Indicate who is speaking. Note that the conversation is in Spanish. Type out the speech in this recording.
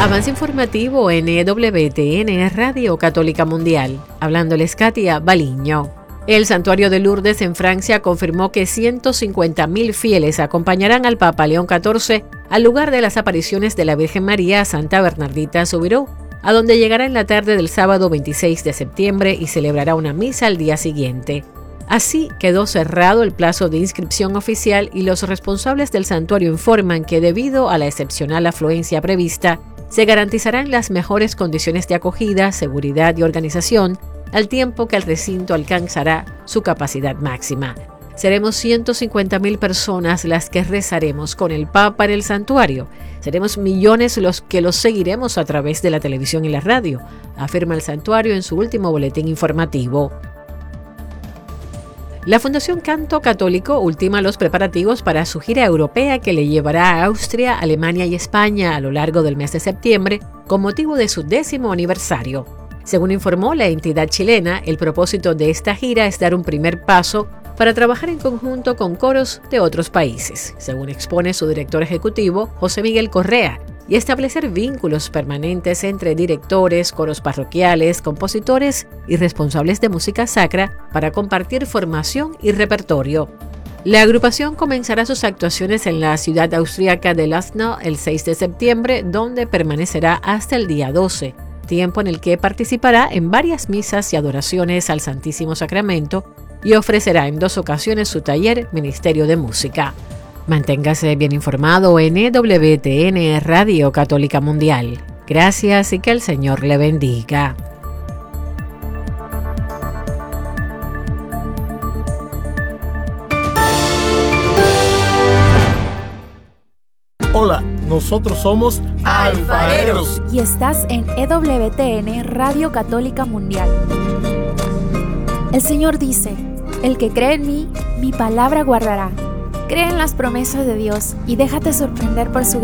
Speaker 1: Avance informativo en EWTN Radio Católica Mundial. Hablándoles Katia Baliño. El Santuario de Lourdes en Francia confirmó que 150.000 fieles acompañarán al Papa León XIV al lugar de las apariciones de la Virgen María a Santa Bernardita Soubirous, a donde llegará en la tarde del sábado 26 de septiembre y celebrará una misa al día siguiente. Así quedó cerrado el plazo de inscripción oficial y los responsables del santuario informan que debido a la excepcional afluencia prevista, se garantizarán las mejores condiciones de acogida, seguridad y organización, al tiempo que el recinto alcanzará su capacidad máxima. Seremos 150.000 personas las que rezaremos con el Papa en el santuario. Seremos millones los que los seguiremos a través de la televisión y la radio, afirma el santuario en su último boletín informativo. La Fundación Canto Católico ultima los preparativos para su gira europea que le llevará a Austria, Alemania y España a lo largo del mes de septiembre con motivo de su 10º aniversario. Según informó la entidad chilena, el propósito de esta gira es dar un primer paso para trabajar en conjunto con coros de otros países, según expone su director ejecutivo, José Miguel Correa, y establecer vínculos permanentes entre directores, coros parroquiales, compositores y responsables de música sacra para compartir formación y repertorio. La agrupación comenzará sus actuaciones en la ciudad austríaca de Lustenau el 6 de septiembre, donde permanecerá hasta el día 12, tiempo en el que participará en varias misas y adoraciones al Santísimo Sacramento y ofrecerá en 2 ocasiones su taller Ministerio de Música. Manténgase bien informado en EWTN Radio Católica Mundial. Gracias y que el Señor le bendiga.
Speaker 2: Hola, nosotros somos Alfareros.
Speaker 3: Y estás en EWTN Radio Católica Mundial. El Señor dice, el que cree en mí, mi palabra guardará. Cree en las promesas de Dios y déjate sorprender por su